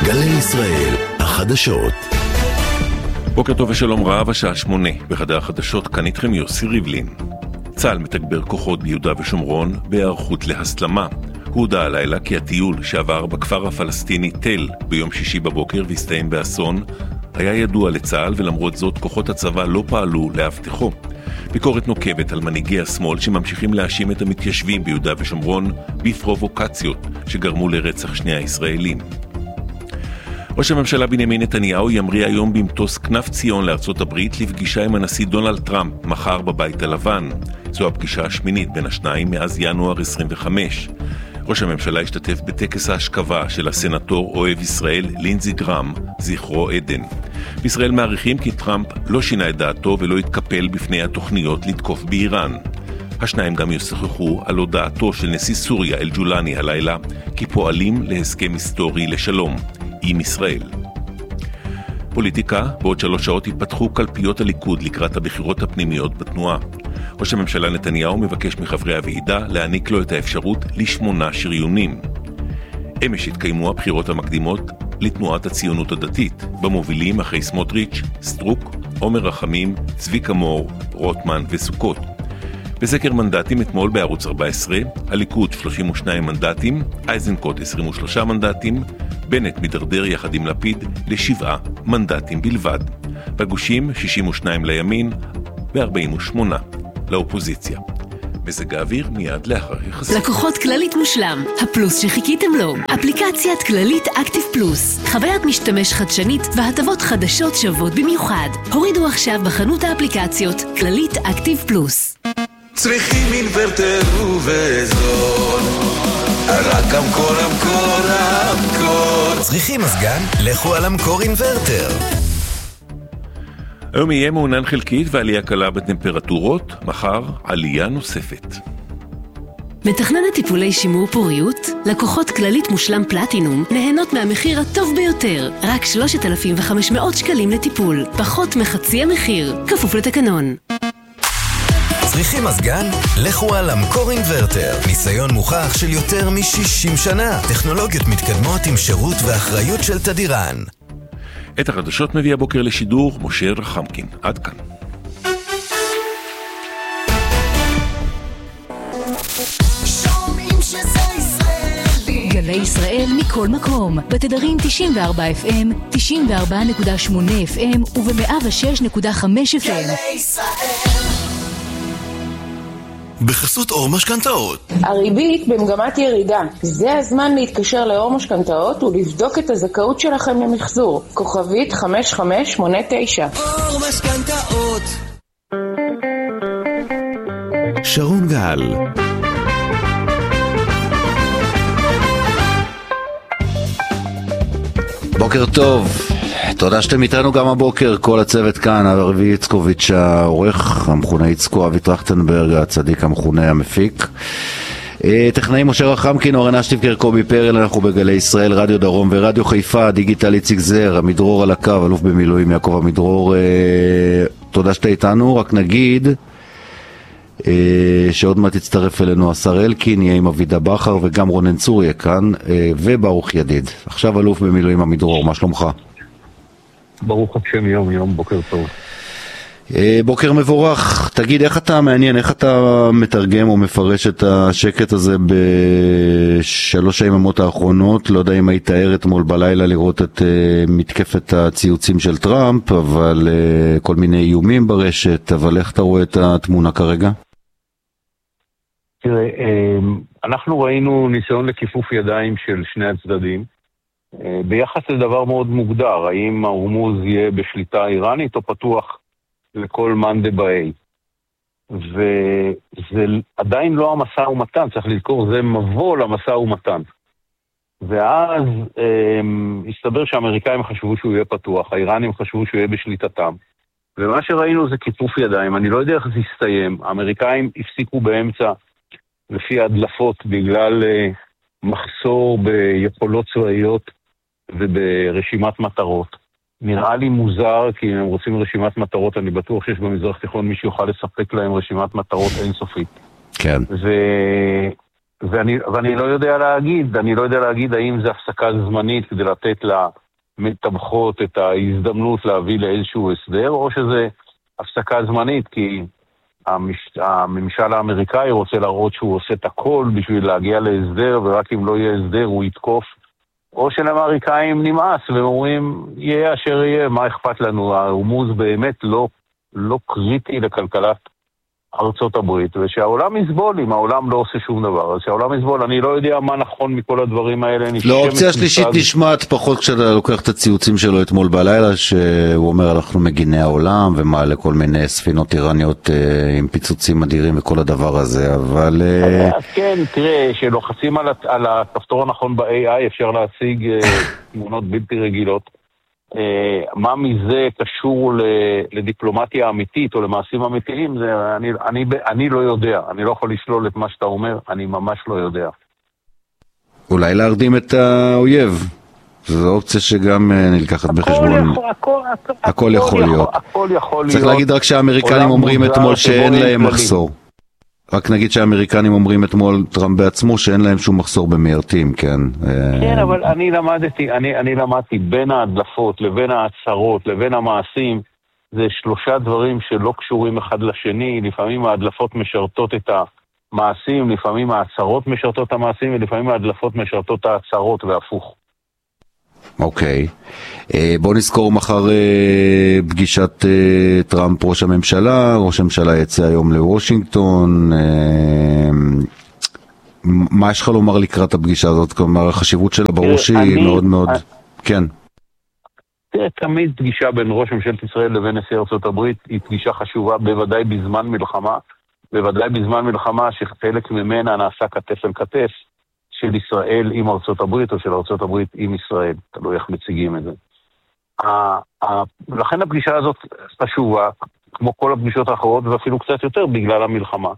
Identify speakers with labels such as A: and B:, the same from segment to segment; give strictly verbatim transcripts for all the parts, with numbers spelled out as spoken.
A: גלי ישראל, החדשות.
B: בוקר טוב ושלום רב, השעה שמונה, בחדר החדשות, כאן איתכם יוסי ריבלין. צה"ל מתגבר כוחות ביהודה ושומרון בהיערכות להסלמה. הוא הודע הלילה כי הטיול שעבר בכפר הפלסטיני תל ביום שישי בבוקר והסתיים באסון, היה ידוע לצה"ל, ולמרות זאת כוחות הצבא לא פעלו להבטחו. ביקורת נוקבת על מנהיגי השמאל שממשיכים להאשים את המתיישבים ביהודה ושומרון בפרובוקציות שגרמו לרצח שני הישראלים. ראש הממשלה בנימין נתניהו ימריא היום במטוס כנף ציון לארצות הברית לפגישה עם הנשיא דונלד טראמפ מחר בבית הלבן. זו הפגישה השמינית בין השניים מאז ינואר עשרים וחמש. ראש הממשלה השתתף בטקס ההשכבה של הסנטור אוהב ישראל לינזי גרם, זכרו עדן. בישראל מעריכים כי טראמפ לא שינה את דעתו ולא התקפל בפני התוכניות לתקוף באיראן. השניים גם ישוחחו על הודעתו של נשיא סוריה אל-ג'ולני הלילה כי פועלים להסכם היסטורי לשלום עם ישראל. פוליטיקה, בעוד שלוש שעות יפתחו קלפיות הליכוד לקראת הבחירות הפנימיות בתנועה. ראש הממשלה נתניהו מבקש מחברי הוועידה להעניק לו את האפשרות לשמונה שריונים. אמש התקיימו הבחירות המקדימות לתנועת הציונות הדתית, במובילים אחרי סמוטריץ', סטרוק, עומר רחמים, צביקה מור, רוטמן וסוכות. בסקר מנדטים אתמול בערוץ ארבע עשרה, הליכוד שלושים ושניים מנדטים, אייזנקוט עשרים ושלושה מנדטים, בנט מדרדר יחד עם לפיד לשבעה מנדטים בלבד. בגושים שישים ושניים לימין ו-ארבעים ושמונה לאופוזיציה. מזג האוויר מיד לאחר יחסים.
C: לקוחות כללית מושלם, הפלוס שחיכיתם לו. אפליקציית כללית אקטיב פלוס. חוויית משתמש חדשנית והטבות חדשות שוות במיוחד. הורידו עכשיו בחנות האפליקציות כללית אקטיב פלוס.
D: צריכים אינוורטר ובזול, רק המקור המקור המקור.
A: צריכים מזגן? לכו על המקור אינוורטר.
B: היום יהיה מעונן חלקית ועלייה קלה בטמפרטורות, מחר עלייה נוספת.
C: מתכננת טיפולי שימור פוריות, לקוחות כללית מושלם פלטינום נהנות מהמחיר הטוב ביותר, רק שלושת אלפים וחמש מאות שקלים לטיפול, פחות מחצי המחיר, כפוף לתקנון.
A: צריכים מזגן? לכו על המקור אינוורטר. ניסיון מוכח של יותר מ-שישים שנה. טכנולוגיות מתקדמות עם שירות ואחריות של תדירן.
B: את החדשות מביא הבוקר לשידור משה רחמקין. עד כאן.
E: שומעים שזה ישראלי. גלי ישראל מכל מקום. בתדרים תשעים וארבע אף אם, תשעים וארבע נקודה שמונה אף אם וב-מאה ושש נקודה חמש אף אם. גלי ישראל.
A: בחסות אור משכנתאות.
F: הריבית במגמת ירידה. זה הזמן להתקשר לאור משכנתאות ולבדוק את הזכאות שלכם למחזור. כוכבית חמש חמש שמונה תשע.
D: אור משכנתאות.
A: שרון גל.
G: בוקר טוב. תודה שאתם איתנו גם הבוקר, כל הצוות כאן, אבי יצקוביץ' העורך, המכונה יצקו, אבי טרכטנברג, הצדיק המכונה המפיק. טכנאי משה רחמקין, אורן אשטיבקר, קובי פרל, אנחנו בגלי ישראל, רדיו דרום ורדיו חיפה, דיגיטל איציק זר, המדרור על הקו, אלוף במילואים יעקב המדרור, תודה שאתה איתנו, רק נגיד שעוד מעט תצטרף אלינו השר אלקין, יהיה עם אבידה בכר וגם רונן צור יהיה כאן, וברוך ידיד. עכשיו אלוף במילואים המדרור, מה שלומך?
H: ברוך השם, יום יום, בוקר טוב.
G: בוקר מבורך. תגיד, איך אתה מעניין, איך אתה מתרגם או מפרש את השקט הזה בשלוש היממות האחרונות? לא יודע אם היית ער אתמול בלילה לראות את מתקפת הציוצים של טראמפ, אבל כל מיני איומים ברשת, אבל איך אתה רואה את התמונה כרגע?
H: תראה, אנחנו ראינו ניסיון לכיפוף ידיים של שני הצדדים, ביחס לדבר מאוד מוגדר, האם ההורמוז יהיה בשליטה איראנית או פתוח לכל מאן דבעי. וזה עדיין לא המשא ומתן, צריך לזכור, זה מבוא למשא ומתן. ואז הם, הסתבר שהאמריקאים חשבו שהוא יהיה פתוח, האיראנים חשבו שהוא יהיה בשליטתם. ומה שראינו זה כיפוף ידיים, אני לא יודע איך זה יסתיים. האמריקאים הפסיקו באמצע לפי הדלפות בגלל מחסור ביכולות צבאיות וברשימת מטרות. נראה לי מוזר, כי אם הם רוצים רשימת מטרות, אני בטוח שיש במזרח תיכון מי שיוכל לספק להם רשימת מטרות אינסופית.
G: כן.
H: ואני, ואני לא יודע להגיד, אני לא יודע להגיד האם זה הפסקה זמנית כדי לתת למתמחות את ההזדמנות להביא לאיזשהו הסדר, או שזה הפסקה זמנית כי המש, הממשל האמריקאי רוצה להראות שהוא עושה את הכל בשביל להגיע להסדר, ורק אם לא יהיה הסדר הוא יתקוף, או שלאמריקאים נמאס והם אומרים יהיה אשר יהיה, מה אכפת לנו, הרמוז באמת לא, לא קריטי לכלכלת ארצות הברית, ושהעולם יסבול אם העולם לא עושה שום דבר, אז שהעולם יסבול, אני לא יודע מה נכון מכל הדברים האלה.
G: לא, האופציה השלישית נשמעת פחות כשאתה לוקח את הציוצים שלו אתמול בלילה, שהוא אומר אנחנו מגיני העולם, ומעלה כל מיני ספינות איראניות אה, עם פיצוצים אדירים וכל הדבר הזה, אבל... אה...
H: אז כן, תראה, שלוחצים על, על הכפתור הנכון ב-איי איי, אפשר להציג אה, תמונות בלתי רגילות, מה מזה קשור לדיפלומטיה אמיתית או למעשים אמיתיים, זה, אני, אני, אני לא יודע, אני לא יכול לשלול את מה שאתה אומר, אני ממש לא יודע.
G: אולי להרדים את האויב, זו אופציה שגם נלקחת בחשבון.
H: הכל, הכל, הכל,
G: הכל יכול להיות.
H: הכל יכול להיות.
G: צריך להגיד רק שהאמריקנים אומרים אתמול שאין להם מחסור. רק נגיד שהאמריקנים אומרים אתמול, טראמפ בעצמו, שאין להם שום מחסור במיירטים, כן?
H: כן, אבל אני למדתי, אני, אני למדתי בין ההדלפות לבין ההצהרות לבין המעשים, זה שלושה דברים שלא קשורים אחד לשני, לפעמים ההדלפות משרתות את המעשים, לפעמים ההצהרות משרתות את המעשים, ולפעמים ההדלפות משרתות את ההצהרות והפוך.
G: אוקיי. בוא נזכור מחר פגישת טראמפ ראש הממשלה, ראש הממשלה יצא היום לוושינגטון, מה יש לך לומר לקראת הפגישה הזאת? כלומר, החשיבות שלה ברור שהיא מאוד מאוד... כן.
H: תראה, תמיד פגישה בין ראש ממשלת ישראל לבין נשיא ארצות הברית היא פגישה חשובה, בוודאי בזמן מלחמה, בוודאי בזמן מלחמה שחלק ממנה נעשה כתף אל כתף, של ישראל עם ארצות הברית, או של ארצות הברית עם ישראל. תלוי איך מציגים את זה. לכן הפגישה הזאת חשובה, כמו כל הפגישות האחרות, ואפילו קצת יותר בגלל המלחמה.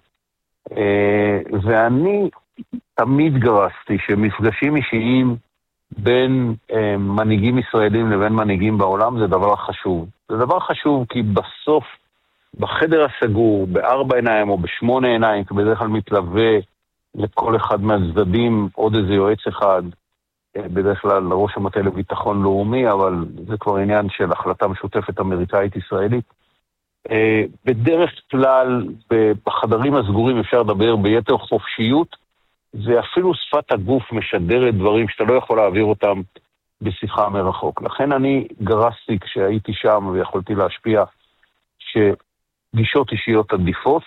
H: ואני תמיד גרסתי שמפגשים אישיים בין מנהיגים ישראלים לבין מנהיגים בעולם זה דבר חשוב. זה דבר חשוב כי בסוף, בחדר הסגור, בארבע עיניים או בשמונה עיניים, כי בדרך כלל מתלווה לכל אחד מהצדדים עוד איזה יועץ אחד, בדרך כלל ראש המטה לביטחון לאומי, אבל זה כבר עניין של החלטה משותפת אמריקאית-ישראלית. בדרך כלל בחדרים הסגורים אפשר לדבר ביתר חופשיות, ואפילו שפת הגוף משדרת דברים שאתה לא יכול להעביר אותם בשיחה מרחוק. לכן אני גרסתי כשהייתי שם ויכולתי להשפיע שגישות אישיות עדיפות,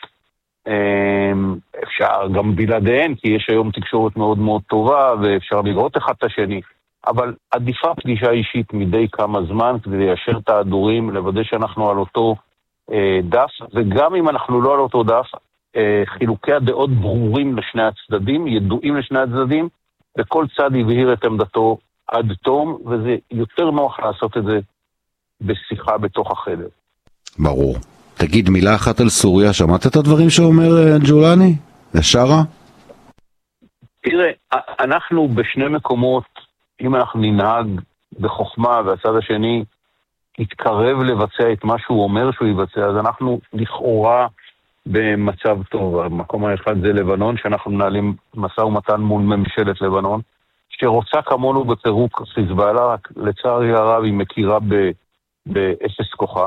H: אפשר גם בלעדיהן, כי יש היום תקשורת מאוד מאוד טובה, ואפשר לראות אחד את השני, אבל עדיפה פגישה אישית מדי כמה זמן, כדי ליישר את ההדורים, לוודא שאנחנו על אותו אה, דף, וגם אם אנחנו לא על אותו דף, אה, חילוקי הדעות ברורים לשני הצדדים, ידועים לשני הצדדים, וכל צד הבהיר את עמדתו עד תום, וזה יותר נוח לעשות את זה בשיחה בתוך החדר.
G: ברור. תגיד מילה אחת על סוריה, שמעת את הדברים שאומר ג'ולני? לשרה?
H: תראה, אנחנו בשני מקומות, אם אנחנו ננהג בחוכמה והצד השני יתקרב לבצע את מה שהוא אומר שהוא יבצע, אז אנחנו לכאורה במצב טוב. המקום האחד זה לבנון, שאנחנו מנהלים משא ומתן מול ממשלת לבנון, שרוצה כמונו בפירוק חיזבאללה, רק לצערי הרב היא מכירה באפס כוחה.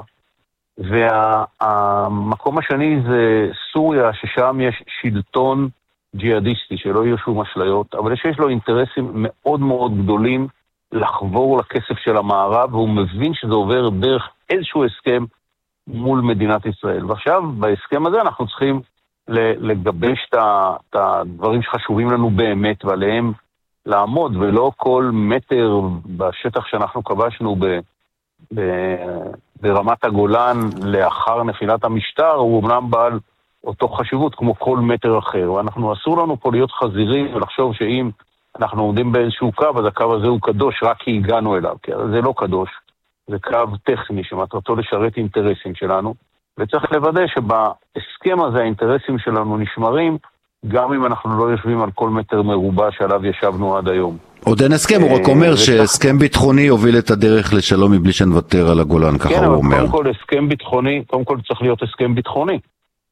H: והמקום השני זה סוריה, ששם יש שלטון ג'יהאדיסטי, שלא יהיו שום אשליות, אבל שיש לו אינטרסים מאוד מאוד גדולים לחבור לכסף של המערב, והוא מבין שזה עובר דרך איזשהו הסכם מול מדינת ישראל. ועכשיו, בהסכם הזה אנחנו צריכים לגבש את הדברים שחשובים לנו באמת, ועליהם לעמוד, ולא כל מטר בשטח שאנחנו כבשנו ב... ב... ברמת הגולן לאחר נפילת המשטר, הוא אמנם בעל אותו חשיבות כמו כל מטר אחר, ואנחנו אסור לנו פה להיות חזירים ולחשוב שאם אנחנו עומדים באיזשהו קו, אז הקו הזה הוא קדוש רק כי הגענו אליו, כי זה לא קדוש, זה קו טכני שמטרתו לשרת אינטרסים שלנו, וצריך לוודא שבהסכם הזה האינטרסים שלנו נשמרים, גם אם אנחנו לא יושבים על כל מטר מרובע שעליו ישבנו עד היום.
G: עוד אין הסכם, הוא רק אומר שהסכם ביטחוני יוביל את הדרך לשלום מבלי שנוותר על הגולן, ככה הוא אומר.
H: כן, אבל קודם כל הסכם ביטחוני, קודם כל צריך להיות הסכם ביטחוני.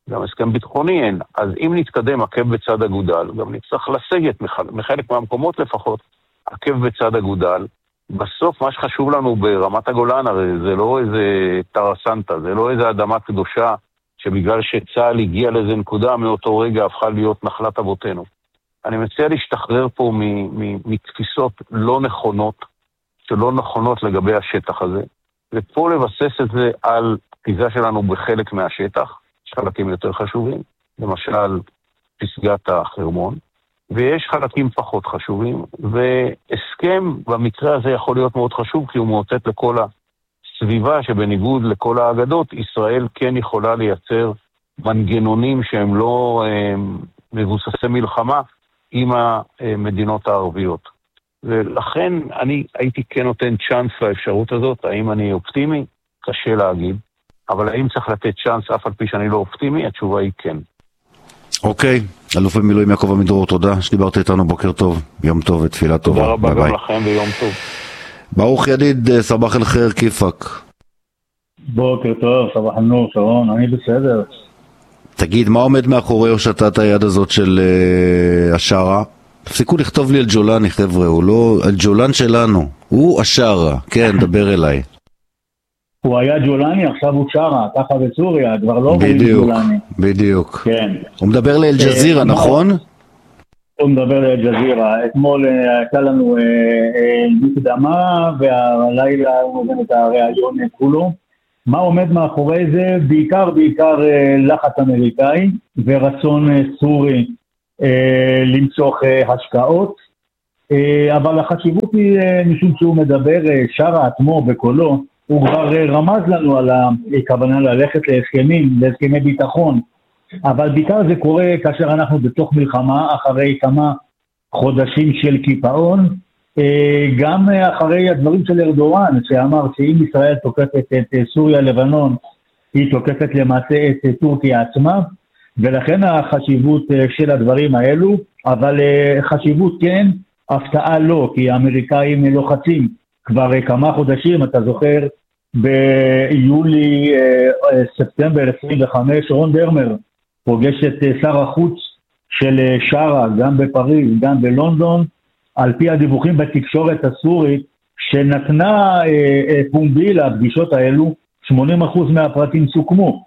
H: גם הסכם ביטחוני אין. אז אם נתקדם עקב בצד אגודל, גם נצטרך לסגת מחלק מהמקומות לפחות, עקב בצד אגודל. בסוף מה שחשוב לנו ברמת הגולן, הרי זה לא איזה טרסנטה, זה לא איזה אדמה קדושה, שבגלל שצה"ל הגיע לאיזה נקודה מאותו רגע הפכה להיות נחלת אבותינו. אני מציע להשתחרר פה מתפיסות לא נכונות, שלא נכונות לגבי השטח הזה, ופה לבסס את זה על פגיעה שלנו בחלק מהשטח, יש חלקים יותר חשובים, למשל פסגת החרמון, ויש חלקים פחות חשובים, והסכם במקרה הזה יכול להיות מאוד חשוב, כי הוא מאותת לכל הסביבה שבניגוד לכל האגדות, ישראל כן יכולה לייצר מנגנונים שהם לא אה, מבוססי מלחמה עם המדינות הערביות. ולכן אני הייתי כן נותן צ'אנס לאפשרות הזאת, האם אני אופטימי? קשה להגיד, אבל האם צריך לתת צ'אנס אף על פי שאני לא אופטימי? התשובה היא כן.
G: אוקיי, אלוף במילואים יעקב עמידרור, תודה שדיברת איתנו, בוקר טוב, יום טוב ותפילה טובה.
H: תודה רבה גם לכם ויום טוב.
G: ברוך ידיד, סבח אל חיר, כיפק.
I: בוקר טוב, סבח אל-נור, שרון, אני בסדר.
G: תגיד, מה עומד מאחורי הושטת היד הזאת של uh, השרה? תפסיקו לכתוב לי על ג'ולני, חבר'ה, הוא לא, על ג'ולן שלנו, הוא השרה, כן, דבר אליי.
I: הוא היה ג'ולני, עכשיו הוא שרה, ככה בסוריה, כבר לא אומרים ג'ולני.
G: בדיוק,
I: כן.
G: הוא מדבר לאל-ג'זירה, נכון?
I: הוא מדבר לאל-ג'זירה. אתמול הייתה לנו מקדמה, והלילה הוא נותן את הראיון כולו. מה עומד מאחורי זה? בעיקר, בעיקר לחץ אמריקאי, ורצון סורי למצוך השקעות. אבל החשיבות היא, משום שהוא מדבר, שרה עצמו בקולו, הוא כבר רמז לנו על הכוונה ללכת להסכמים, להסכמי ביטחון, אבל בעיקר זה קורה כאשר אנחנו בתוך מלחמה, אחרי כמה חודשים של קיפאון, גם אחרי הדברים של ארדואן, שאמר שאם ישראל תוקפת את סוריה לבנון, היא תוקפת למעשה את טורקיה עצמה, ולכן החשיבות של הדברים האלו, אבל חשיבות כן, הפתעה לא, כי האמריקאים לוחצים, כבר כמה חודשים, אתה זוכר, ביולי, ספטמבר עשרים וחמש, רון דרמר פוגש את שר החוץ של שרה, גם בפריז, גם בלונדון, על פי הדיווחים בתקשורת הסורית, שנתנה פומבי לפגישות האלו, שמונים אחוז מהפרטים סוכמו,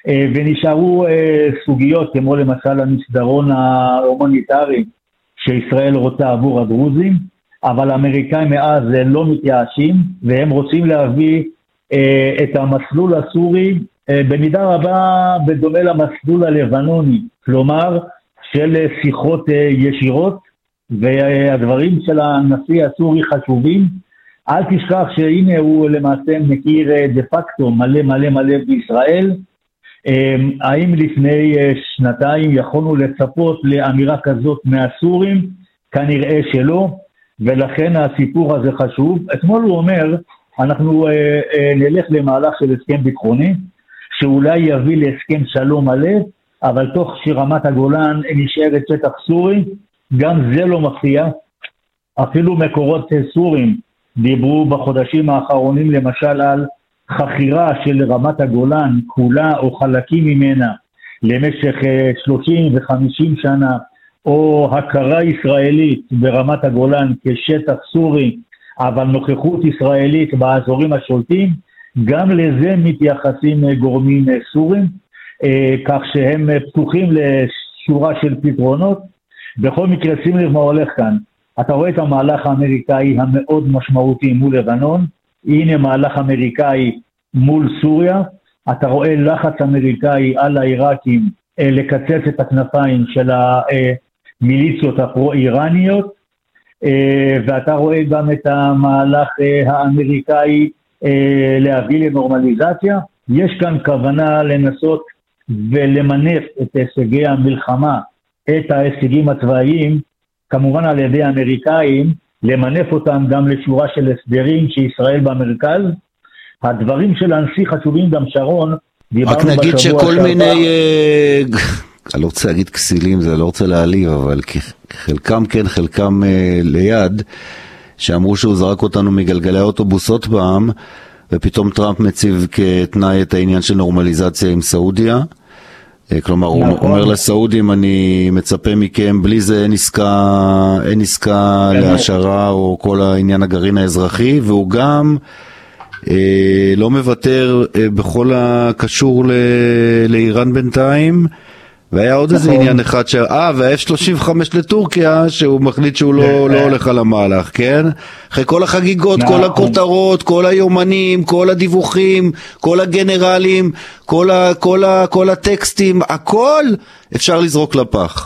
I: ונשארו סוגיות, כמו למשל המסדרון ההומניטרי, שישראל רוצה עבור הדרוזים, אבל האמריקאים מאז לא מתייאשים, והם רוצים להביא אה, את המסלול הסורי, אה, במידה רבה בדומה למסלול הלבנוני, כלומר של שיחות אה, ישירות, והדברים של הנשיא הסורי חשובים. אל תשכח שהנה הוא למעשה מכיר אה, דה פקטו מלא מלא מלא בישראל. אה, האם לפני אה, שנתיים יכולנו לצפות לאמירה כזאת מהסורים? כנראה שלא. ולכן הסיפור הזה חשוב. אתמול הוא אומר, אנחנו אה, אה, נלך למהלך של הסכם ביטחוני, שאולי יביא להסכם שלום מלא, אבל תוך שרמת הגולן נשארת שטח סורי, גם זה לא מפתיע. אפילו מקורות סורים דיברו בחודשים האחרונים, למשל על חכירה של רמת הגולן, כולה או חלקים ממנה, למשך אה, שלושים וחמישים שנה, או הכרה ישראלית ברמת הגולן כשטח סורי, אבל נוכחות ישראלית באזורים השולטים, גם לזה מתייחסים גורמים סורים, כך שהם פתוחים לשורה של פתרונות. בכל מקרה, שים לב מה הולך כאן. אתה רואה את המהלך האמריקאי המאוד משמעותי מול לבנון, הנה מהלך אמריקאי מול סוריה, אתה רואה לחץ אמריקאי על העיראקים לקצץ את הכנפיים של ה... מיליציות הפרו-איראניות, ואתה רואה גם את המהלך האמריקאי להביא לנורמליזציה. יש כאן כוונה לנסות ולמנף את הישגי המלחמה, את ההישגים הצבאיים, כמובן על ידי האמריקאים, למנף אותם גם לשורה של הסדרים שישראל במרכז. הדברים של הנשיא חשובים גם, שרון,
G: רק נגיד שכל מיני... אני לא רוצה להגיד כסילים, זה לא רוצה להעליב, אבל חלקם כן, חלקם אה, ליד, שאמרו שהוא זרק אותנו מגלגלי האוטובוס עוד פעם, ופתאום טראמפ מציב כתנאי את העניין של נורמליזציה עם סעודיה. כלומר, הוא אומר לסעודים, אני מצפה מכם, בלי זה אין עסקה, אין עסקה להשארה או כל העניין הגרעין האזרחי, והוא גם אה, לא מוותר אה, בכל הקשור ל, לאיראן בינתיים, והיה עוד איזה עניין אחד, ש... אה, וה-אף שלושים וחמש לטורקיה, שהוא מחליט שהוא לא, לא הולך על המהלך, כן? אחרי כל החגיגות, כל הכותרות, כל היומנים, כל הדיווחים, כל הגנרלים, כל, ה... כל, ה... כל הטקסטים, הכל אפשר לזרוק לפח.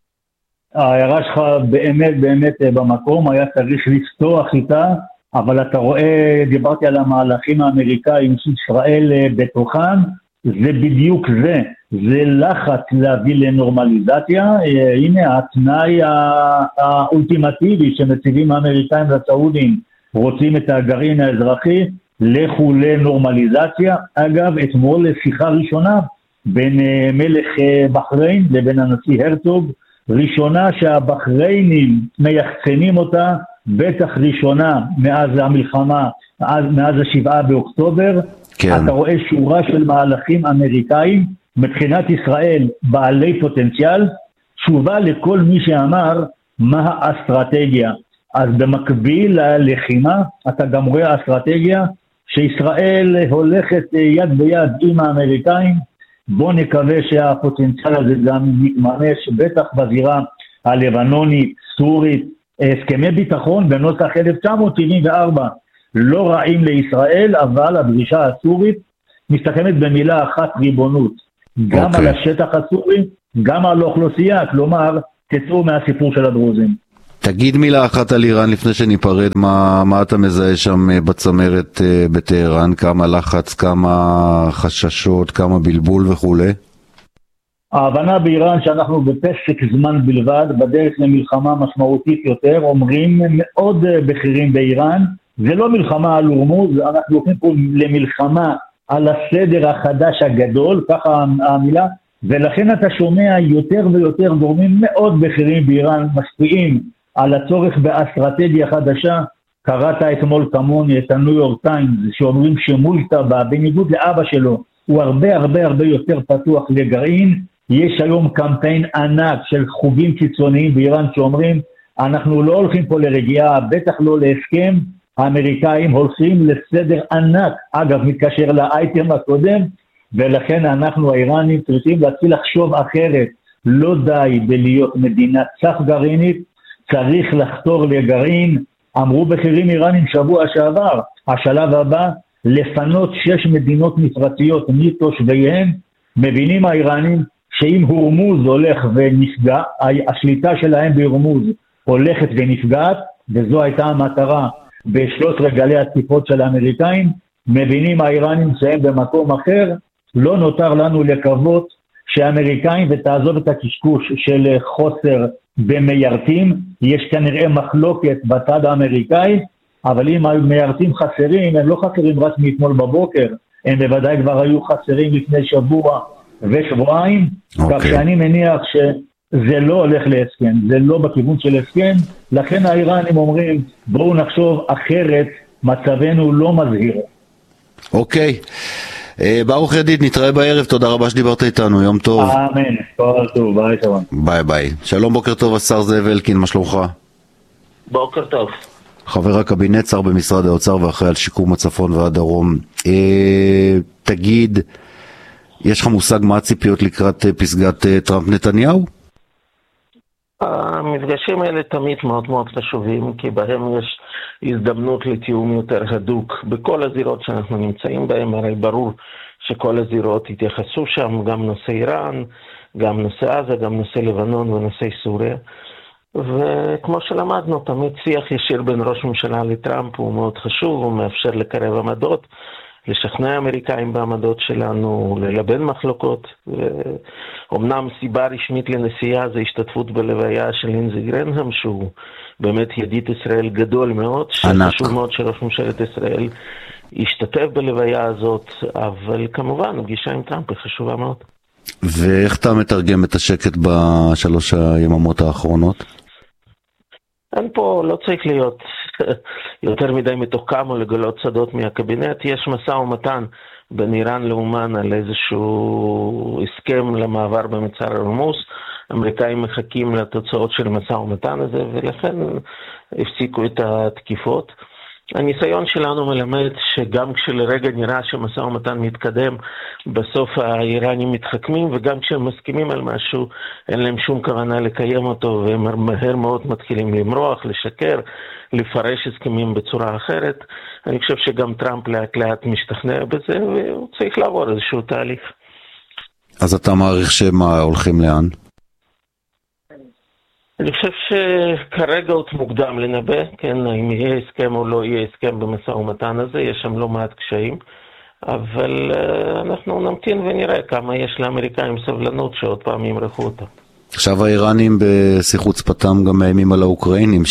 I: ההערה שלך באמת באמת במקום, היה צריך לפתוח איתה, אבל אתה רואה, דיברתי על המהלכים האמריקאים שישראל בתוכן, זה בדיוק זה, זה לחץ להביא לנורמליזציה. הנה התנאי האולטימטיבי שמציבים האמריקאים לסעודים, רוצים את הגרעין האזרחי, לכו לנורמליזציה. אגב, אתמול שיחה ראשונה בין מלך בחריין לבין הנשיא הרצוג, ראשונה שהבחריינים מייחצנים אותה, בטח ראשונה מאז המלחמה, מאז השבעה באוקטובר. כן. אתה רואה שורה של מהלכים אמריקאים, מבחינת ישראל בעלי פוטנציאל, תשובה לכל מי שאמר מה האסטרטגיה. אז במקביל ללחימה, אתה גם רואה אסטרטגיה, שישראל הולכת יד ביד עם האמריקאים, בוא נקווה שהפוטנציאל הזה גם מתממש, בטח בזירה הלבנונית, סורית, הסכמי ביטחון בנוסח אלף תשע מאות שבעים וארבע, לא רעים לישראל, אבל הדרישה הסורית מסתכמת במילה אחת, ריבונות. גם okay. על השטח הסורי, גם על האוכלוסייה, כלומר, תצאו מהסיפור של הדרוזים.
G: תגיד מילה אחת על איראן לפני שניפרד, מה, מה אתה מזהה שם בצמרת בטהרן, כמה לחץ, כמה חששות, כמה בלבול וכו'?
I: ההבנה באיראן שאנחנו בפסק זמן בלבד, בדרך למלחמה משמעותית יותר, אומרים מאוד בכירים באיראן, זה לא מלחמה על הורמוז, אנחנו הולכים פה למלחמה על הסדר החדש הגדול, ככה המילה, ולכן אתה שומע יותר ויותר גורמים מאוד בכירים באיראן משפיעים על הצורך באסטרטגיה חדשה. קראת אתמול כמוני את הניו יורק טיימס, שאומרים שמולטבא, בניגוד לאבא שלו, הוא הרבה הרבה הרבה יותר פתוח לגרעין. יש היום קמפיין ענק של חוגים קיצוניים באיראן שאומרים, אנחנו לא הולכים פה לרגיעה, בטח לא להסכם, האמריקאים הולכים לסדר ענק, אגב מתקשר לאייטם הקודם, ולכן אנחנו האיראנים צריכים להתחיל לחשוב אחרת, לא די בלהיות מדינת סף גרעינית, צריך לחתור לגרעין. אמרו בכירים איראנים שבוע שעבר, השלב הבא, לפנות שש מדינות מפרציות מתושביהן. מבינים האיראנים שאם הורמוז הולך ונפגע, השליטה שלהם בהורמוז הולכת ונפגעת, וזו הייתה המטרה בשלוש רגלי התקיפות של האמריקאים. מבינים האיראנים שהם במקום אחר, לא נותר לנו לקוות שהאמריקאים, ותעזוב את הקשקוש של חוסר במיירטים, יש כנראה מחלוקת בצד האמריקאי, אבל אם המיירטים חסרים, הם לא חסרים רק מאתמול בבוקר, הם בוודאי כבר היו חסרים לפני שבוע ושבועיים, okay. כך שאני מניח שזה לא הולך להסכם, זה לא בכיוון של הסכם, לכן האיראנים אומרים, בואו נחשוב אחרת, מצבנו לא מזהיר.
G: אוקיי. Okay. ברוך ידיד, נתראה בערב, תודה רבה שדיברת איתנו, יום טוב.
I: אמן, כל טוב, ביי שלום.
G: ביי ביי. שלום, בוקר טוב, השר זאב אלקין, מה שלומך?
J: בוקר טוב.
G: חבר הקבינט, שר במשרד האוצר ואחראי על שיקום הצפון והדרום. אה, תגיד, יש לך מושג מה הציפיות לקראת פסגת טראמפ נתניהו?
J: המפגשים האלה תמיד מאוד מאוד חשובים, כי בהם יש הזדמנות לתיאום יותר הדוק בכל הזירות שאנחנו נמצאים בהם. הרי ברור שכל הזירות התייחסו שם, גם נושא איראן, גם נושא עזה, גם נושא לבנון ונושא סוריה. וכמו שלמדנו, תמיד שיח ישיר בין ראש ממשלה לטראמפ הוא מאוד חשוב, הוא מאפשר לקרב עמדות, לשכנע האמריקאים בעמדות שלנו, ללבן מחלוקות. ואומנם סיבה רשמית לנסיעה זה השתתפות בלוויה של לינזי גרנהאם, שהוא באמת ידיד ישראל גדול מאוד, שחשוב מאוד שראש ממשלת ישראל ישתתף בלוויה הזאת, אבל כמובן הפגישה עם טראמפ היא חשובה מאוד.
G: ואיך אתה מתרגם את השקט בשלוש היממות האחרונות?
J: אין פה, לא צריך להיות יותר מדי מתוחכם או לגלות סודות מהקבינט. יש משא ומתן בין איראן לאומן על איזשהו הסכם למעבר במצר הרמוס. האמריקאים מחכים לתוצאות של משא ומתן הזה, ולכן הפסיקו את התקיפות. הניסיון שלנו מלמד שגם כשלרגע נראה שמשא ומתן מתקדם, בסוף האיראנים מתחכמים, וגם כשהם מסכימים על משהו, אין להם שום כוונה לקיים אותו, והם מהר מאוד מתחילים למרוח, לשקר, לפרש הסכמים בצורה אחרת. אני חושב שגם טראמפ לאט לאט משתכנע בזה, והוא צריך לעבור איזשהו תהליך.
G: אז אתה מעריך שמה הולכים לאן?
J: אני חושב שכרגע עוד מוקדם לנבא, כן, אם יהיה הסכם או לא יהיה הסכם במשא ומתן הזה, יש שם לא מעט קשיים, אבל uh, אנחנו נמתין ונראה כמה יש לאמריקאים סבלנות שעוד פעם ימרחו אותה.
G: עכשיו האיראנים בשיחות שפתם גם מאיימים על האוקראינים,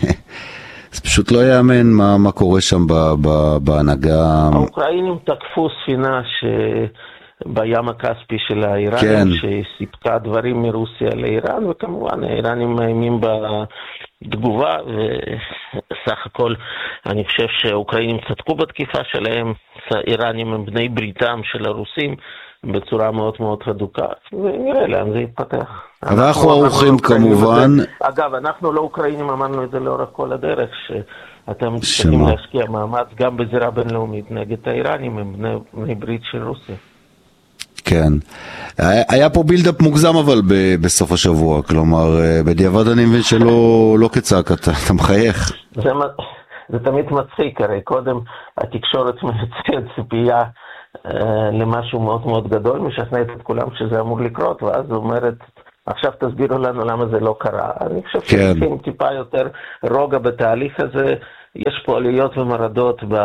G: זה פשוט לא יאמן מה, מה קורה שם ב, ב, בהנהגה.
J: האוקראינים תקפו ספינה ש... בים הכספי של האיראנים, כן. שסיפקה דברים מרוסיה לאיראן, וכמובן האיראנים מאיימים בתגובה, וסך הכל אני חושב שהאוקראינים צדקו בתקיפה שלהם, האיראנים הם בני בריתם של הרוסים בצורה מאוד מאוד הדוקה, ונראה לאן זה יתפתח.
G: אנחנו ערוכים כמובן.
J: אגב, אנחנו לא אוקראינים אמרנו את זה לאורך כל הדרך, שאתם צריכים להשקיע מאמץ גם בזירה בינלאומית נגד האיראנים, הם בני, בני ברית של רוסיה.
G: כן. היה פה בילדאפ מוגזם אבל בסוף השבוע, כלומר, בדיעבד אני מבין שלא לא כצעק, אתה, אתה מחייך.
J: זה, זה תמיד מצחיק, הרי קודם התקשורת מייצרת ציפייה אה, למשהו מאוד מאוד גדול, משכנעת את כולם שזה אמור לקרות, ואז אומרת, עכשיו תסבירו לנו למה זה לא קרה. אני חושב כן. שצריכים טיפה יותר רוגע בתהליך הזה, יש פה עליות ומרדות ב...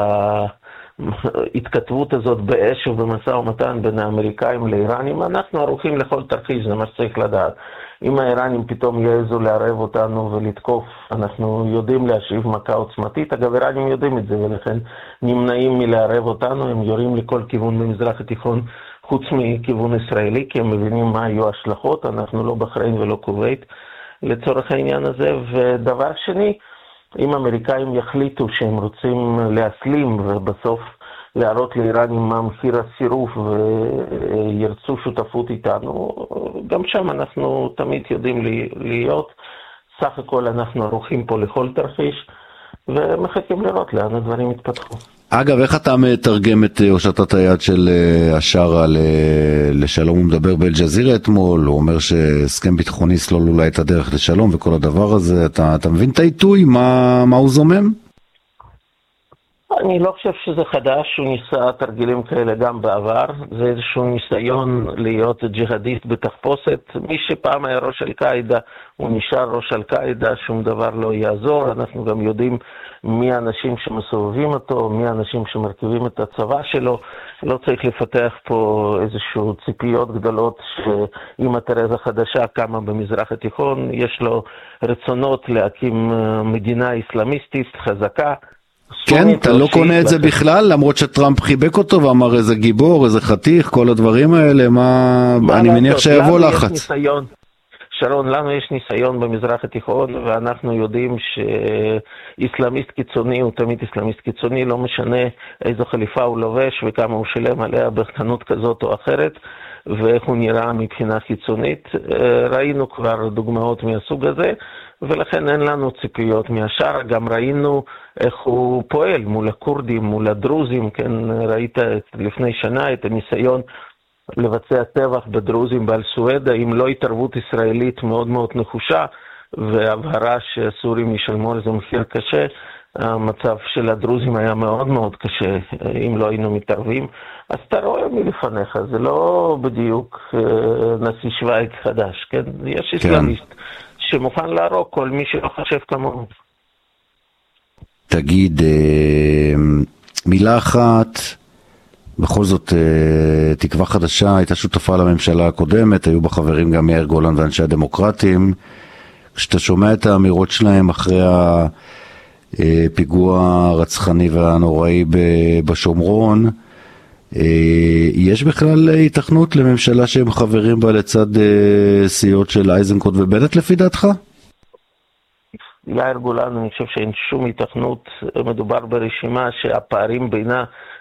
J: התכתבות הזאת באש ובמשא ומתן בין האמריקאים לאיראנים, אנחנו ערוכים לכל תרחיש, זה מה שצריך לדעת. אם האיראנים פתאום יעזו לערב אותנו ולתקוף, אנחנו יודעים להשיב מכה עוצמתית, אגב איראנים יודעים את זה, ולכן נמנעים מלערב אותנו, הם יורים לכל כיוון במזרח התיכון, חוץ מכיוון ישראלי, כי הם מבינים מה היו ההשלכות, אנחנו לא בחריין ולא כווית לצורך העניין הזה. ודבר שני, אם האמריקאים יחליטו שהם רוצים להסלים ובסוף להראות לאיראנים מה מחיר הסירוף וירצו שותפות איתנו, גם שם אנחנו תמיד יודעים להיות. סך הכל אנחנו ערוכים פה לכל תרחיש ומחכים לראות לאן הדברים יתפתחו.
G: אגב, איך אתה מתרגם את הושטת היד של השרה לשלום? הוא מדבר באל-ג'זירה אתמול, הוא אומר שהסכם ביטחוני סלול אולי את הדרך לשלום וכל הדבר הזה, אתה, אתה מבין את העיתוי? מה, מה הוא זומם?
J: אני לא חושב שזה חדש, הוא ניסה תרגילים כאלה גם בעבר, זה איזשהו ניסיון להיות ג'יהדיסט בתחפושת, מי שפעם היה ראש אל-קאידה, הוא נשאר ראש אל-קאידה, שום דבר לא יעזור, אנחנו גם יודעים מי האנשים שמסובבים אותו, מי האנשים שמרכיבים את הצבא שלו, לא צריך לפתח פה איזשהו ציפיות גדולות שאם התרזה חדשה קמה במזרח התיכון, יש לו רצונות להקים מדינה אסלאמיסטית חזקה,
G: כן, אתה לא קונה את זה בכלל, למרות שטראמפ חיבק אותו ואמר איזה גיבור, איזה חתיך, כל הדברים האלה, מה... אני מניח שיבוא לחץ.
J: שרון, לנו יש ניסיון במזרח התיכון, ואנחנו יודעים שאיסלאמיסט קיצוני הוא תמיד איסלאמיסט קיצוני, לא משנה איזו חליפה הוא לובש וכמה הוא שילם עליה בחנות כזאת או אחרת, ואיך הוא נראה מבחינה חיצונית. ראינו כבר דוגמאות מהסוג הזה, ולכן אין לנו ציפיות מהשאר. גם ראינו איך הוא פועל מול הקורדים, מול הדרוזים, כן, ראית לפני שנה את הניסיון לבצע טבח בדרוזים באל סואדה, אם לא התערבות ישראלית מאוד מאוד נחושה, והבהרה שהסורים ישלמו על זה מחיר קשה, המצב של הדרוזים היה מאוד מאוד קשה, אם לא היינו מתערבים. אז אתה רואה מלפניך, זה לא בדיוק נשיא שווייץ חדש, כן? יש איסלאמיסט שמוכן להרוג כל מי שלא חושב כמוהו.
G: תגיד, מילה אחת, בכל זאת תקווה חדשה הייתה שותפה לממשלה הקודמת, היו בה חברים גם מאיר גולן ואנשי הדמוקרטים. כשאתה שומע את האמירות שלהם אחרי הפיגוע הרצחני והנוראי בשומרון, יש בכלל התכנות לממשלה שהם חברים בה לצד סיעות של אייזנקוט ובנט לפי דעתך?
J: יאיר גולן, אני חושב שאין שום התכנות, מדובר ברשימה שהפערים בינה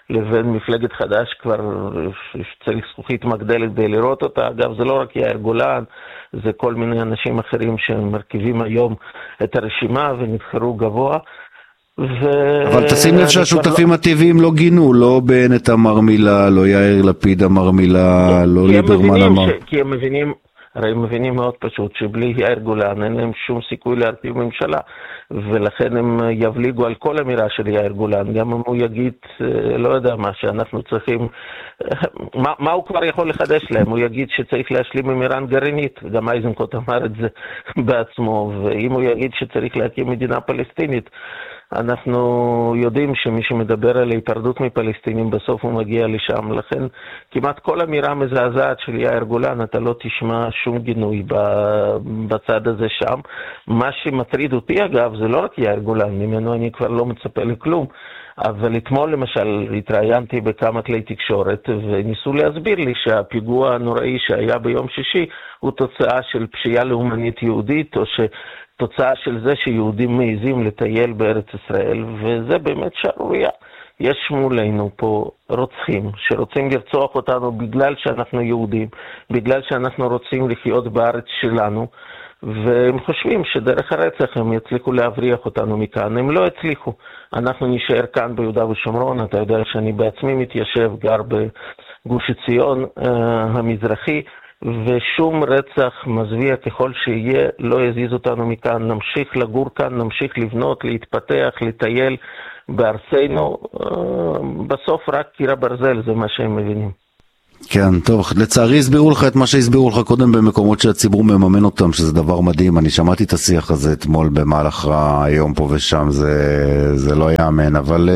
J: לבין מפלגת חד"ש, כבר צריך זכוכית מגדלת כדי לראות אותה. אגב, זה לא רק יאיר גולן, זה כל מיני אנשים אחרים שמרכיבים היום את הרשימה ונבחרו גבוה. ו...
G: אבל תשים לב שהשותפים לא... הטבעיים לא גינו, לא בנט אמר מילה, לא יאיר לפיד אמר מילה, לא ליברמן אמר.
J: ש... כי הם מבינים, הרי הם מבינים מאוד פשוט שבלי יאיר גולן אין להם שום סיכוי להרכיב ממשלה, ולכן הם יבליגו על כל אמירה של יאיר גולן, גם אם הוא יגיד, לא יודע מה, שאנחנו צריכים, מה, מה הוא כבר יכול לחדש להם? הוא יגיד שצריך להשלים עם איראן גרעינית, גם אייזנקוט אמר את זה בעצמו, ואם הוא יגיד שצריך להקים מדינה פלסטינית, אנחנו יודעים שמי שמדבר על היפרדות מפלסטינים בסוף הוא מגיע לשם, לכן כמעט כל אמירה מזעזעת של יאיר גולן אתה לא תשמע שום גינוי בצד הזה שם. מה שמטריד אותי אגב זה לא רק יאיר גולן, ממנו אני כבר לא מצפה לכלום, אבל אתמול למשל התראיינתי בכמה כלי תקשורת וניסו להסביר לי שהפיגוע הנוראי שהיה ביום שישי הוא תוצאה של פשיעה לאומנית יהודית, או ש... תוצאה של זה שיהודים מעיזים לטייל בארץ ישראל, וזה באמת שערוריה. יש מולנו פה רוצחים שרוצים לרצוח אותנו בגלל שאנחנו יהודים, בגלל שאנחנו רוצים לחיות בארץ שלנו, והם חושבים שדרך הרצח הם יצליחו להבריח אותנו מכאן. הם לא הצליחו. אנחנו נשאר כאן ביהודה ושומרון. אתה יודע שאני בעצמי מתיישב, גר בגוש עציון uh, המזרחי, ושום רצח מזוויע ככל שיהיה לא יזיז אותנו מכאן. נמשיך לגור כאן, נמשיך לבנות, להתפתח, לטייל בארצנו. בסוף רק קיר הברזל, זה מה שהם מבינים.
G: כן, טוב, לצערי הסבירו לך את מה שהסבירו לך קודם במקומות שהציבור מממן אותם, שזה דבר מדהים. אני שמעתי את השיח הזה אתמול במהלך היום פה ושם, זה, זה לא יאמן, אבל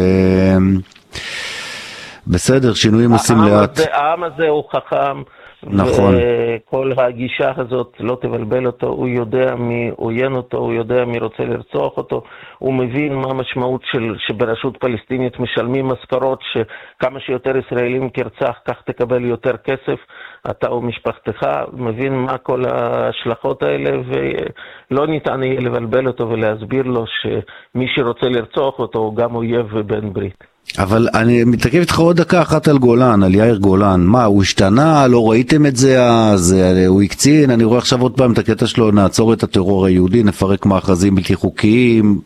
G: בסדר, שינויים עושים לאט.
J: העם הזה הוא חכם,
G: נכון.
J: וכל הגישה הזאת לא תבלבל אותו, הוא יודע מי עוין אותו, הוא יודע מי רוצה לרצוח אותו, הוא מבין מה המשמעות של, שברשות פלסטינית משלמים משכורות, שכמה שיותר ישראלים כרצח, כך תקבל יותר כסף, אתה ומשפחתך, מבין מה כל ההשלכות האלה, ולא ניתן יהיה לבלבל אותו ולהסביר לו שמי שרוצה לרצוח אותו הוא גם אויב ובן ברית.
G: אבל אני מתעכב איתך עוד דקה אחת על גולן, על יאיר גולן. מה, הוא השתנה? לא ראיתם את זה אז? הוא הקצין? אני רואה עכשיו עוד פעם את הקטע שלו, נעצור את הטרור היהודי, נפרק מאחזים בלתי חוקיים.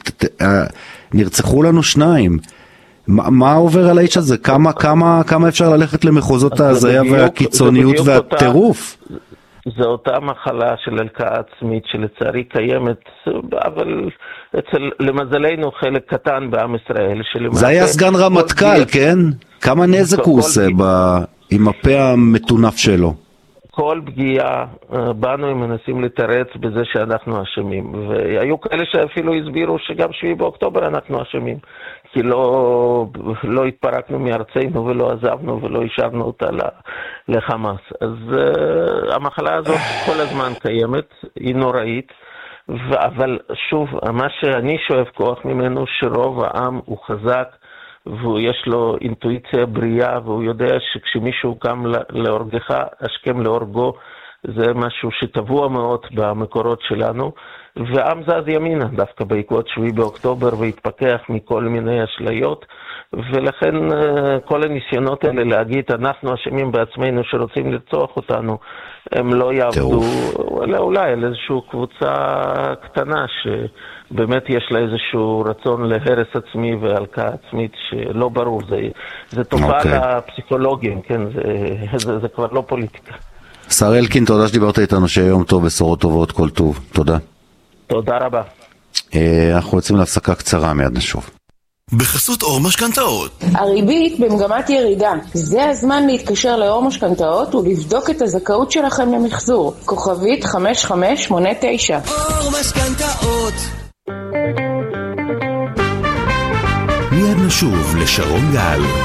G: נרצחו לנו שניים. מה, מה עובר על האיש הזה? כמה, כמה, כמה אפשר ללכת למחוזות ההזיה והקיצוניות והטירוף?
J: זו אותה מחלה של הלקאה עצמית שלצערי קיימת, אבל אצל, למזלנו חלק קטן בעם ישראל.
G: זה היה סגן רמטכ"ל, כן? כמה נזק הוא עושה עם הפה המטונף שלו?
J: כל פגיעה בנו הם מנסים לתרץ בזה שאנחנו אשמים, והיו כאלה שאפילו הסבירו שגם שביעי באוקטובר אנחנו אשמים, כי לא, לא התפרקנו מארצנו ולא עזבנו ולא השארנו אותה לחמאס. אז uh, המחלה הזאת כל הזמן קיימת, היא נוראית, אבל שוב, מה שאני שואב כוח ממנו שרוב העם הוא חזק, ויש לו אינטואיציה בריאה, והוא יודע שכשמישהו קם להורגך, השכם להורגו, זה משהו שטבוע מאוד במקורות שלנו, והעם זז ימינה, דווקא בעקבות שביעי באוקטובר, והתפכח מכל מיני אשליות, ולכן כל הניסיונות האלה להגיד, אנחנו אשמים בעצמנו שרוצים לרצוח אותנו, הם לא יעבדו, אלא אולי על איזושהי קבוצה קטנה, שבאמת יש לה איזשהו רצון להרס עצמי והלקאה עצמית שלא ברור, זה, זה תופעה okay. לפסיכולוגים, כן, זה, זה, זה כבר לא פוליטיקה.
G: שר אלקין, תודה שדיברת איתנו, שיום טוב, בשורות טובות, כל טוב, תודה.
J: תודה רבה.
G: אנחנו יוצאים להפסקה קצרה, מיד נשוב.
A: בחסות אור משכנתאות.
F: הריבית במגמת ירידה. זה הזמן להתקשר לאור משכנתאות ולבדוק את הזכאות שלכם למחזור. כוכבית חמש חמש שמונה תשע.
D: אור משכנתאות.
A: מיד נשוב לשרון גל.